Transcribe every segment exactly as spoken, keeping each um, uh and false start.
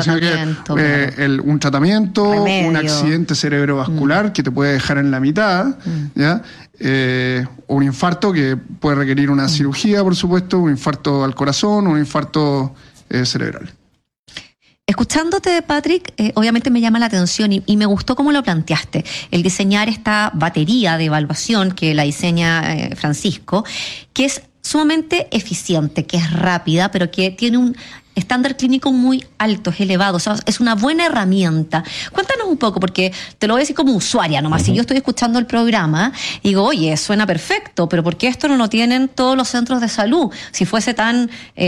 sino que eh, claro. el, un tratamiento, Remedio. un accidente cerebrovascular mm. que te puede dejar en la mitad, mm. ¿ya? Eh, un infarto que puede requerir una mm. cirugía, por supuesto, un infarto al corazón, un infarto eh, cerebral. Escuchándote, Patrick, eh, obviamente me llama la atención y, y me gustó cómo lo planteaste, el diseñar esta batería de evaluación que la diseña eh, Francisco, que es sumamente eficiente, que es rápida, pero que tiene un estándar clínico muy alto, es elevado, o sea, es una buena herramienta. Cuéntanos un poco, porque te lo voy a decir como usuaria nomás. Uh-huh. Si yo estoy escuchando el programa y digo, oye, suena perfecto, pero ¿por qué esto no lo tienen todos los centros de salud? Si fuese tan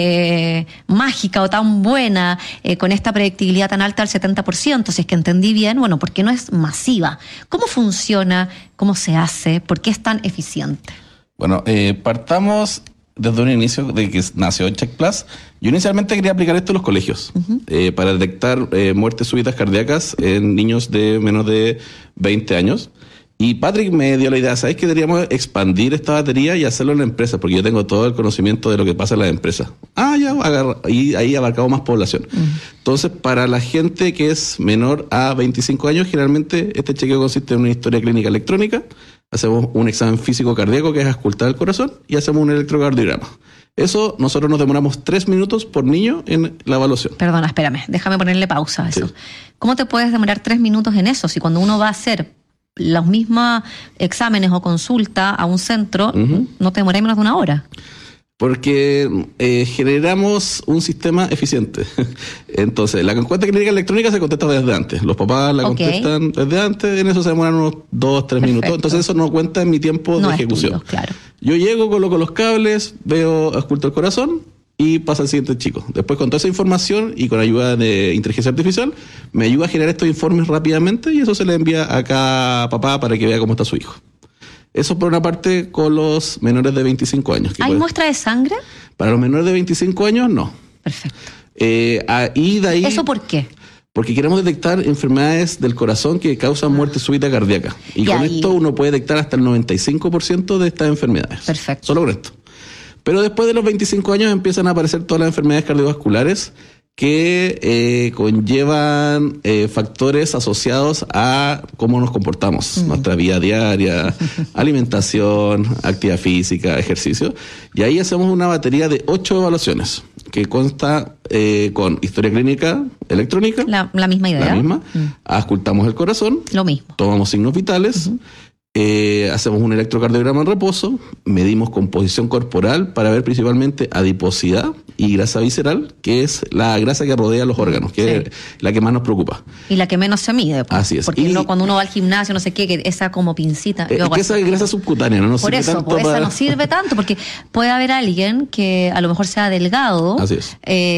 eh, mágica o tan buena, eh, con esta predictibilidad tan alta del setenta por ciento, si es que entendí bien, bueno, ¿por qué no es masiva? ¿Cómo funciona? ¿Cómo se hace? ¿Por qué es tan eficiente? Bueno, eh, partamos desde un inicio de que nació Check Plus. Yo inicialmente quería aplicar esto en los colegios, uh-huh. eh, para detectar eh, muertes súbitas cardíacas en niños de menos de veinte años. Y Patrick me dio la idea, ¿sabes que deberíamos expandir esta batería y hacerlo en la empresa? Porque yo tengo todo el conocimiento de lo que pasa en las empresas. Ah, ya, agarra, y ahí abarcamos más población. Uh-huh. Entonces, para la gente que es menor a veinticinco años, generalmente este chequeo consiste en una historia clínica electrónica. Hacemos un examen físico cardíaco, que es auscultar el corazón, y hacemos un electrocardiograma. Eso, nosotros nos demoramos tres minutos por niño en la evaluación. Perdona, espérame, déjame ponerle pausa a eso. Sí. ¿Cómo te puedes demorar tres minutos en eso? Si cuando uno va a hacer los mismos exámenes o consulta a un centro, uh-huh. no te demoráis menos de una hora. Porque eh, generamos un sistema eficiente. Entonces, la encuesta clínica electrónica se contesta desde antes. Los papás la okay. contestan desde antes, en eso se demoran unos dos, tres minutos. Entonces, eso no cuenta en mi tiempo no de ejecución. Tuyo, claro. Yo llego, coloco los cables, veo, ausculto el corazón y pasa al siguiente chico. Después, con toda esa información y con ayuda de inteligencia artificial, me ayuda a generar estos informes rápidamente y eso se le envía a cada papá para que vea cómo está su hijo. Eso por una parte con los menores de veinticinco años. ¿Hay puede... muestra de sangre? Para los menores de veinticinco años, no. Perfecto. Eh, y de ahí, ¿eso por qué? Porque queremos detectar enfermedades del corazón que causan ah. muerte súbita cardíaca. Y, y con ahí... esto uno puede detectar hasta el noventa y cinco por ciento de estas enfermedades. Perfecto. Solo con esto. Pero después de los veinticinco años empiezan a aparecer todas las enfermedades cardiovasculares que eh, conllevan eh, factores asociados a cómo nos comportamos, mm. nuestra vida diaria, alimentación, actividad física, ejercicio. Y ahí hacemos una batería de ocho evaluaciones que consta eh, con historia clínica electrónica. La, la misma idea. La misma. Mm. Auscultamos el corazón. Lo mismo. Tomamos signos vitales. Uh-huh. Eh, hacemos un electrocardiograma en reposo, medimos composición corporal para ver principalmente adiposidad y grasa visceral, que es la grasa que rodea los órganos, que sí. es la que más nos preocupa. Y la que menos se mide. Pues, así es. Porque y, no, cuando uno va al gimnasio, no sé qué, que esa como pincita. Eh, que esa es grasa subcutánea, no nos Por sirve eso, tanto pues para... esa no sirve tanto, porque puede haber alguien que a lo mejor sea delgado así es.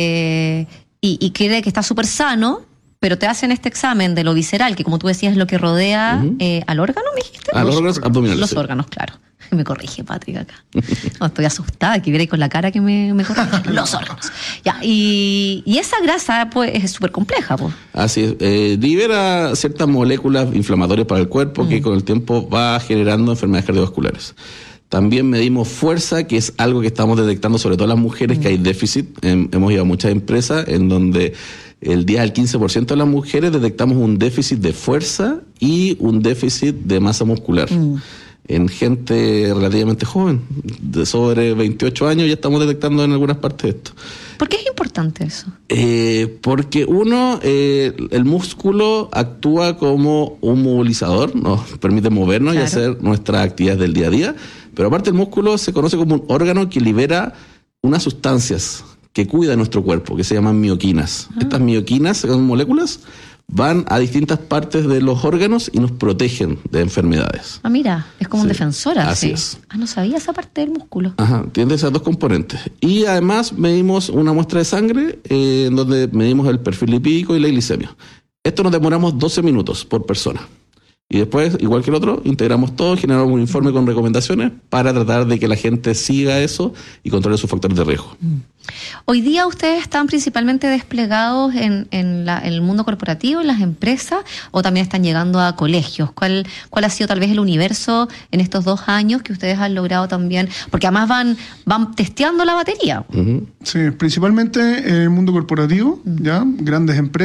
Eh, y, y cree que está súper sano, pero te hacen este examen de lo visceral, que como tú decías es lo que rodea uh-huh. eh, al órgano, ¿me dijiste? A los, los órganos abdominales. Los sí. órganos, claro. Me corrige Patrick acá. No, estoy asustada, que viera con la cara que me, me corrige. Los órganos. Ya, y, y esa grasa pues es súper compleja. Pues. Así es. Eh, libera ciertas moléculas inflamatorias para el cuerpo uh-huh. que con el tiempo va generando enfermedades cardiovasculares. También medimos fuerza, que es algo que estamos detectando sobre todo en las mujeres, uh-huh. que hay déficit. Eh, hemos ido a muchas empresas en donde el diez al quince por ciento de las mujeres detectamos un déficit de fuerza y un déficit de masa muscular. Uh-huh. En gente relativamente joven, de sobre veintiocho años, ya estamos detectando en algunas partes de esto. ¿Por qué es importante eso? Eh, porque uno, eh, el músculo actúa como un movilizador, nos permite movernos claro. y hacer nuestras actividades del día a día, pero aparte el músculo se conoce como un órgano que libera unas sustancias que cuidan nuestro cuerpo, que se llaman mioquinas. Ah. Estas mioquinas son moléculas, van a distintas partes de los órganos y nos protegen de enfermedades. Ah, mira, es como sí, un defensor. Así sí. es. Ah, no sabía esa parte del músculo. Ajá, tiene esas dos componentes. Y además medimos una muestra de sangre eh, en donde medimos el perfil lipídico y la glicemia. Esto nos demoramos doce minutos por persona. Y después, igual que el otro, integramos todo, generamos un informe con recomendaciones para tratar de que la gente siga eso y controle sus factores de riesgo. Hoy día ustedes están principalmente desplegados en, en, la, en el mundo corporativo, en las empresas, o también están llegando a colegios. ¿Cuál, cuál ha sido tal vez el universo en estos dos años que ustedes han logrado también? Porque además van, van testeando la batería. Uh-huh. Sí, principalmente en el mundo corporativo, uh-huh. ya grandes empresas.